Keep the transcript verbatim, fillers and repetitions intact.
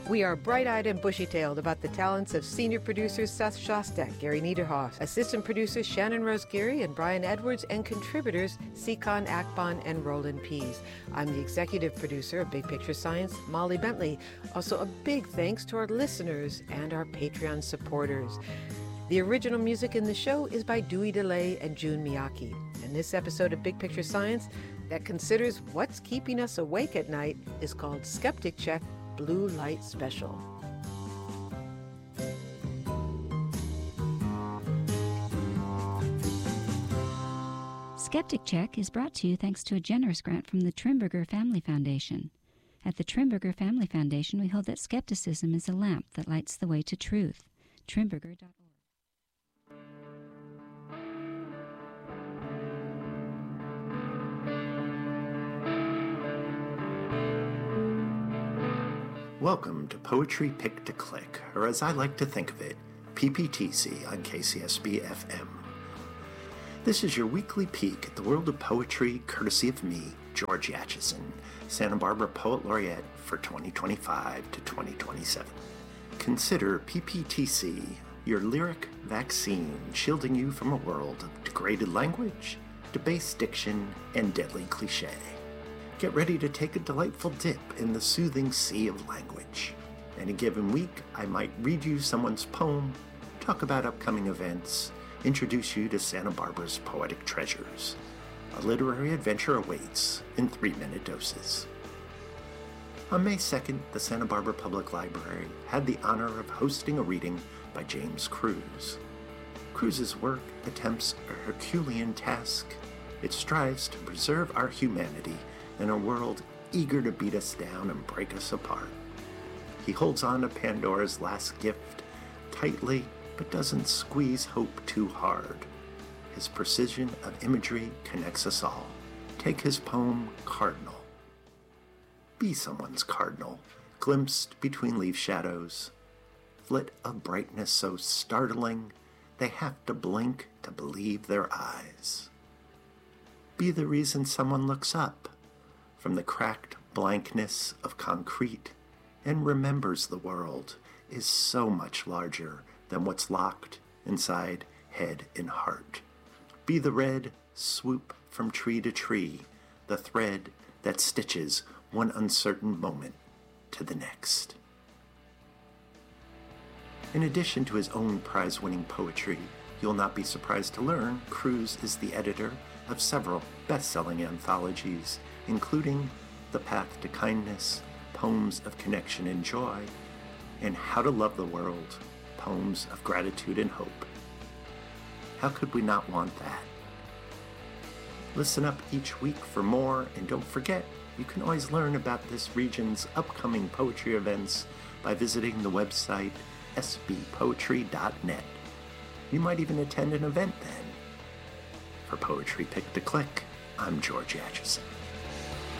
We are bright-eyed and bushy-tailed about the talents of senior producers Seth Shostak, Gary Niederhoff, assistant producers Shannon Rose Geary and Brian Edwards, and contributors Sikon Akbon and Roland Pease. I'm the executive producer of Big Picture Science, Molly Bentley. Also, a big thanks to our listeners and our Patreon supporters. The original music in the show is by Dewey DeLay and June Miyake. And this episode of Big Picture Science that considers what's keeping us awake at night is called Skeptic Check Blue Light Special. Skeptic Check is brought to you thanks to a generous grant from the Trimberger Family Foundation. At the Trimberger Family Foundation, we hold that skepticism is a lamp that lights the way to truth. Trimberger dot org. Welcome to Poetry Pick to Click, or as I like to think of it, P P T C on K C S B F M. This is your weekly peek at the world of poetry, courtesy of me, George Yatchison, Santa Barbara Poet Laureate for twenty twenty-five to twenty twenty-seven. Consider P P T C your lyric vaccine, shielding you from a world of degraded language, debased diction, and deadly cliché. Get ready to take a delightful dip in the soothing sea of language. Any given week, I might read you someone's poem, talk about upcoming events, introduce you to Santa Barbara's poetic treasures. A literary adventure awaits in three-minute doses. On May second, the Santa Barbara Public Library had the honor of hosting a reading by James Kruse. Kruse's work attempts a Herculean task. It strives to preserve our humanity in a world eager to beat us down and break us apart. He holds on to Pandora's last gift tightly, but doesn't squeeze hope too hard. His precision of imagery connects us all. Take his poem, Cardinal. Be someone's cardinal, glimpsed between leaf shadows. Flit of brightness so startling, they have to blink to believe their eyes. Be the reason someone looks up from the cracked blankness of concrete and remembers the world is so much larger than what's locked inside head and heart. Be the red swoop from tree to tree, the thread that stitches one uncertain moment to the next. In addition to his own prize-winning poetry, you'll not be surprised to learn Kruse is the editor of several best-selling anthologies, including The Path to Kindness, Poems of Connection and Joy, and How to Love the World, Poems of Gratitude and Hope. How could we not want that? Listen up each week for more, and don't forget, you can always learn about this region's upcoming poetry events by visiting the website s b poetry dot net. You might even attend an event then. For Poetry Pick to Click, I'm George Atchison.